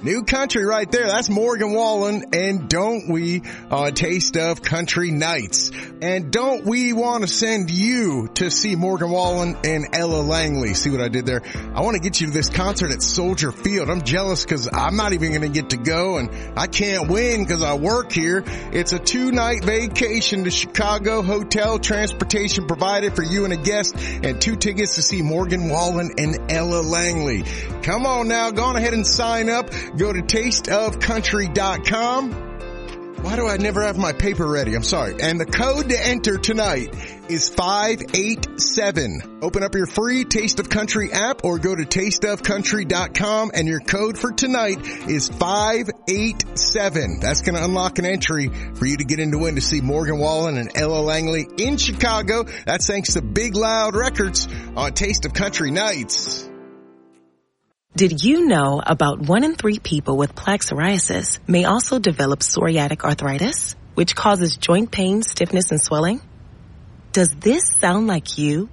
New country right there. That's Morgan Wallen and Don't We on Taste of Country Nights. And don't we want to send you to see Morgan Wallen and Ella Langley? See what I did there? I want to get you to this concert at Soldier Field. I'm jealous because I'm not even going to get to go, and I can't win because I work here. It's a 2-night vacation to Chicago, hotel, transportation provided for you and a guest, and 2 tickets to see Morgan Wallen and Ella Langley. Come on now, go on ahead and sign up. Go to tasteofcountry.com. Why do I never have my paper ready? I'm sorry. And the code to enter tonight is 587. Open up your free Taste of Country app or go to tasteofcountry.com, and your code for tonight is 587. That's going to unlock an entry for you to get in to win to see Morgan Wallen and Ella Langley in Chicago. That's thanks to Big Loud Records on Taste of Country Nights. Did you know about 1 in 3 people with plaque psoriasis may also develop psoriatic arthritis, which causes joint pain, stiffness, and swelling? Does this sound like you?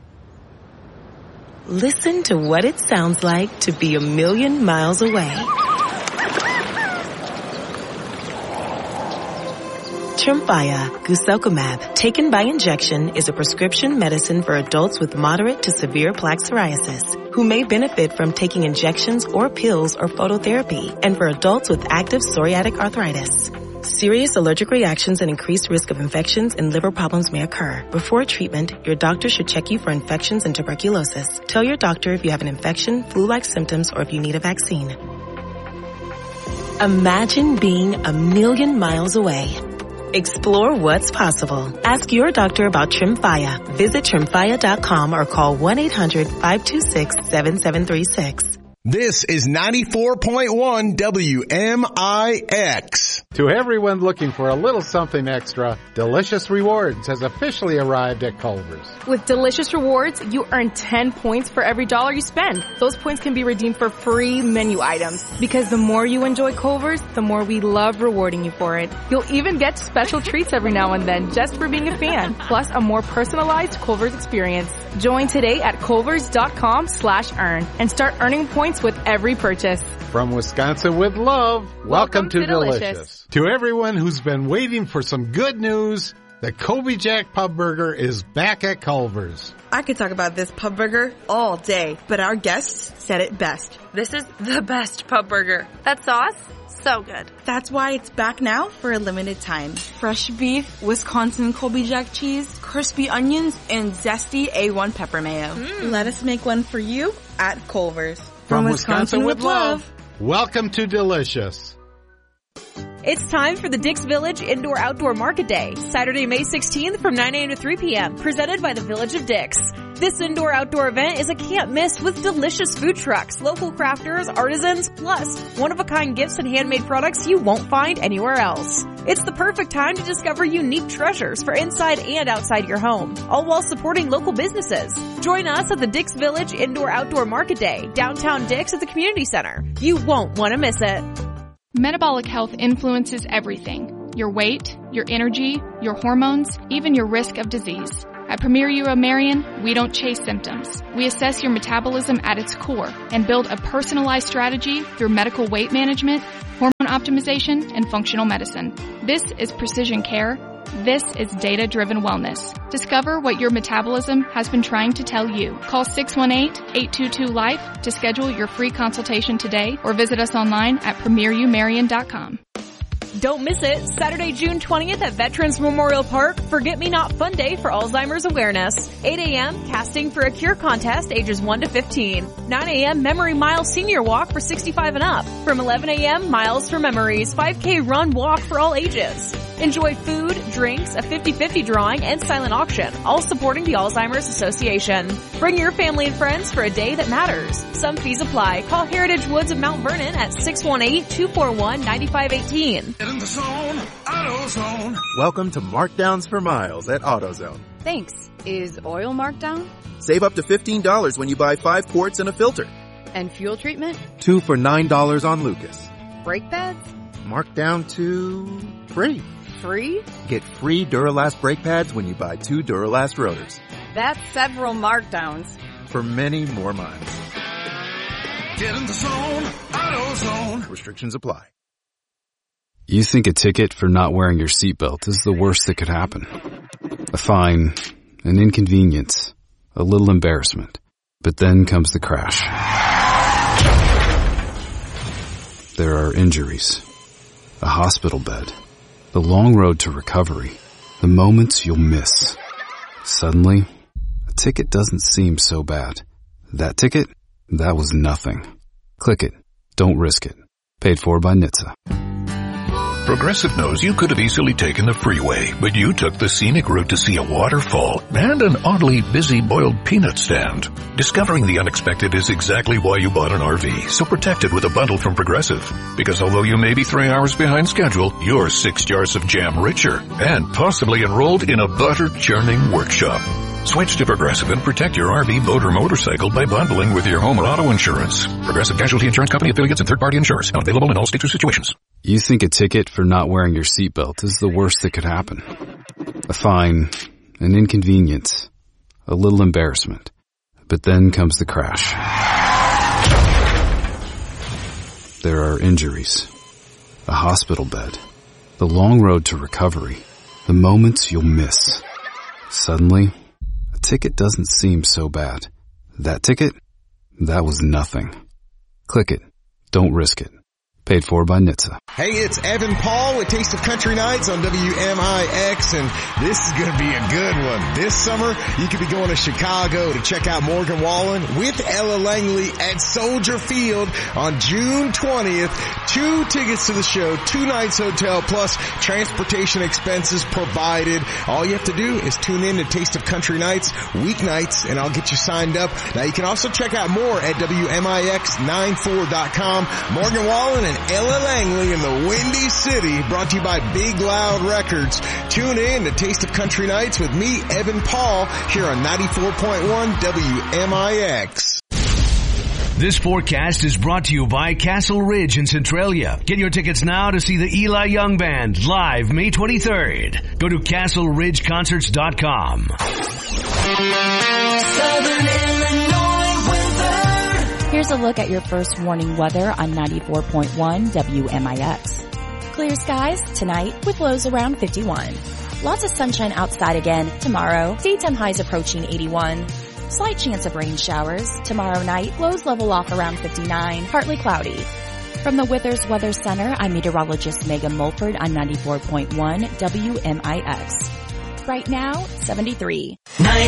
Listen to what it sounds like to be a million miles away. Tremfya guselkumab, taken by injection, is a prescription medicine for adults with moderate to severe plaque psoriasis who may benefit from taking injections or pills or phototherapy, and for adults with active psoriatic arthritis. Serious allergic reactions and increased risk of infections and liver problems may occur. Before treatment, your doctor should check you for infections and tuberculosis. Tell your doctor if you have an infection, flu-like symptoms, or if you need a vaccine. Imagine being a million miles away. Explore what's possible. Ask your doctor about Tremfya. Visit Tremfya.com or call 1-800-526-7736. This is 94.1 WMIX. To everyone looking for a little something extra, Delicious Rewards has officially arrived at Culver's. With Delicious Rewards, you earn 10 points for every dollar you spend. Those points can be redeemed for free menu items. Because the more you enjoy Culver's, the more we love rewarding you for it. You'll even get special treats every now and then just for being a fan. Plus a more personalized Culver's experience. Join today at culvers.com/earn and start earning points with every purchase. From Wisconsin with love, welcome to Delicious. To everyone who's been waiting for some good news, the Kobe Jack Pub Burger is back at Culver's. I could talk about this pub burger all day, but our guests said it best. This is the best pub burger. That sauce? So good. That's why it's back now for a limited time. Fresh beef, Wisconsin Kobe Jack cheese, crispy onions, and zesty A1 pepper mayo. Let us make one for you at Culver's. From Wisconsin with love, welcome to Delicious. It's time for the Dix Village Indoor-Outdoor Market Day, Saturday, May 16th from 9 a.m. to 3 p.m., presented by the Village of Dix. This indoor-outdoor event is a can't-miss with delicious food trucks, local crafters, artisans, plus one-of-a-kind gifts and handmade products you won't find anywhere else. It's the perfect time to discover unique treasures for inside and outside your home, all while supporting local businesses. Join us at the Dix Village Indoor-Outdoor Market Day, downtown Dix at the Community Center. You won't want to miss it. Metabolic health influences everything. Your weight, your energy, your hormones, even your risk of disease. At Premier Euro Marion, we don't chase symptoms. We assess your metabolism at its core and build a personalized strategy through medical weight management, hormone optimization, and functional medicine. This is precision care. This is data-driven wellness. Discover what your metabolism has been trying to tell you. Call 618-822-LIFE to schedule your free consultation today or visit us online at premierumarion.com. Don't miss it. Saturday, June 20th at Veterans Memorial Park, Forget Me Not Fun Day for Alzheimer's Awareness. 8 a.m. Casting for a Cure contest ages 1 to 15. 9 a.m. Memory Mile Senior Walk for 65 and up. From 11 a.m. Miles for Memories 5K Run Walk for all ages. Enjoy food, drinks, a 50-50 drawing, and silent auction, all supporting the Alzheimer's Association. Bring your family and friends for a day that matters. Some fees apply. Call Heritage Woods of Mount Vernon at 618-241-9518. In the zone, AutoZone. Welcome to Markdowns for Miles at AutoZone. Thanks. Is oil marked down? Save up to $15 when you buy 5 quarts and a filter. And fuel treatment? 2 for $9 on Lucas. Brake pads? Marked down to free. Free? Get free Duralast brake pads when you buy 2 Duralast rotors. That's several markdowns. For many more miles. Get in the zone, AutoZone. Restrictions apply. You think a ticket for not wearing your seatbelt is the worst that could happen. A fine, an inconvenience, a little embarrassment. But then comes the crash. There are injuries, a hospital bed, the long road to recovery, the moments you'll miss. Suddenly, a ticket doesn't seem so bad. That ticket? That was nothing. Click it. Don't risk it. Paid for by NHTSA. Progressive knows you could have easily taken the freeway, but you took the scenic route to see a waterfall and an oddly busy boiled peanut stand. Discovering the unexpected is exactly why you bought an RV, so protect it with a bundle from Progressive. Because although you may be 3 hours behind schedule, you're 6 jars of jam richer and possibly enrolled in a butter-churning workshop. Switch to Progressive and protect your RV, boat, or motorcycle by bundling with your home or auto insurance. Progressive Casualty Insurance Company affiliates and third-party insurers. Not available in all states or situations. You think a ticket for not wearing your seatbelt is the worst that could happen. A fine, an inconvenience, a little embarrassment. But then comes the crash. There are injuries, a hospital bed, the long road to recovery, the moments you'll miss. Suddenly, a ticket doesn't seem so bad. That ticket? That was nothing. Click it. Don't risk it. Paid for by NHTSA. Hey, it's Evan Paul with Taste of Country Nights on WMIX, and this is going to be a good one. This summer, you could be going to Chicago to check out Morgan Wallen with Ella Langley at Soldier Field on June 20th. 2 tickets to the show, 2 nights hotel, plus transportation expenses provided. All you have to do is tune in to Taste of Country Nights weeknights, and I'll get you signed up. Now, you can also check out more at WMIX94.com. Morgan Wallen and Ella Langley in the Windy City, brought to you by Big Loud Records. Tune in to Taste of Country Nights with me, Evan Paul, here on 94.1 WMIX. This forecast is brought to you by Castle Ridge in Centralia. Get your tickets now to see the Eli Young Band live May 23rd. Go to CastleRidgeConcerts.com. Southern Illinois weather. Here's a look at your first warning weather on 94.1 WMIX. Clear skies tonight with lows around 51. Lots of sunshine outside again tomorrow. Daytime highs approaching 81. Slight chance of rain showers. Tomorrow night, lows level off around 59. Partly cloudy. From the Withers Weather Center, I'm meteorologist Megan Mulford on 94.1 WMIX. Right now, 73.